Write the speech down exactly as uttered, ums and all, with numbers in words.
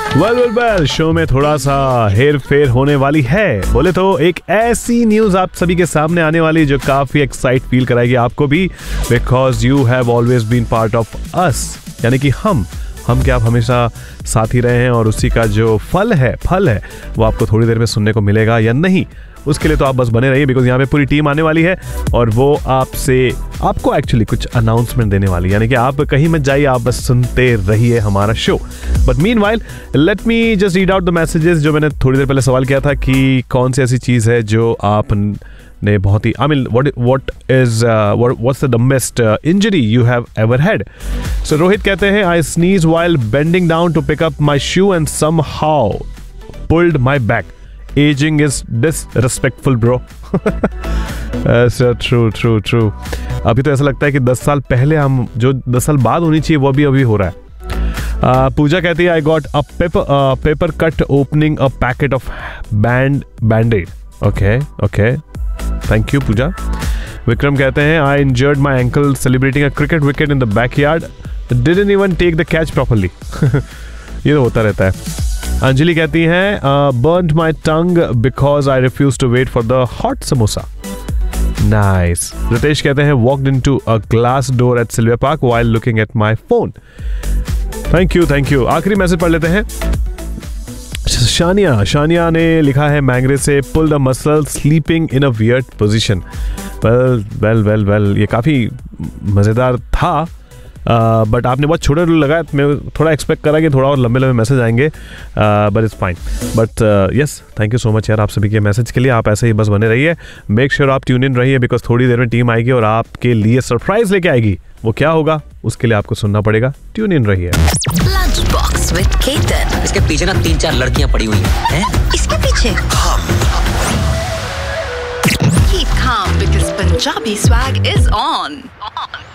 Well well well show में थोड़ा सा हेर फेर होने वाली है। बोले तो एक ऐसी न्यूज आप सभी के सामने आने वाली जो काफी एक्साइट फील कराएगी आपको भी, because you have always been part of us, यानी कि हम हम क्या आप हमेशा साथ ही रहे हैं और उसी का जो फल है फल है वो आपको थोड़ी देर में सुनने को मिलेगा या नहीं, उसके लिए तो आप बस बने रहिए, बिकॉज यहाँ पे पूरी टीम आने वाली है और वो आपसे आपको एक्चुअली कुछ अनाउंसमेंट देने वाली है, यानी कि आप कहीं मत जाइए, आप बस सुनते रहिए हमारा show. But meanwhile let me just read out the messages. जो मैंने थोड़ी देर पहले सवाल किया था कि कौन सी ऐसी चीज़ है जो आप ने बहुत ही I mean what what is what's the dumbest injury you have ever had. सो रोहित कहते हैं आई sneeze while bending down to pick up my shoe and somehow pulled my back, ageing is disrespectful bro. True true true अभी तो ऐसा लगता है कि दस साल पहले हम जो दस साल बाद होनी चाहिए वो भी अभी हो रहा है। uh, पूजा कहती है I got a paper paper cut opening a packet of band बैंडेड। Okay okay thank you पूजा। विक्रम कहते हैं आई injured my ankle celebrating a cricket wicket in the backyard, didn't even take the catch properly. ये तो होता रहता है। अंजलि कहती हैं burned my tongue because I refuse to wait for the hot samosa. Nice. Ritesh कहते हैं walked into a glass door eight silver park while looking at my phone. Thank you thank you. आखिरी मैसेज पढ़ लेते हैं। शानिया शानिया ने लिखा है मैंगरे से pull the muscle sleeping in a weird position. Well well well well ये काफ़ी मज़ेदार था, बट uh, आपने बहुत छोटे लगाया, मैं थोड़ा एक्सपेक्ट करा कि थोड़ा और लंबे लंबे मैसेज आएंगे, but it's fine. But yes thank you so much यार आप सभी के मैसेज के लिए। आप ऐसे ही बस बने रहिए, मेक श्योर आप ट्यून इन रहिए, बिकॉज थोड़ी देर में टीम आएगी और आपके लिए सरप्राइज लेके आएगी। वो क्या होगा उसके लिए आपको सुनना पड़ेगा, ट्यून इन रहिए। Lunch box with Ketan. इसके पीछे ना तीन चार लड़कियां पड़ी हुई हैं। इसके पीछे Keep calm because Punjabi swag is on. on.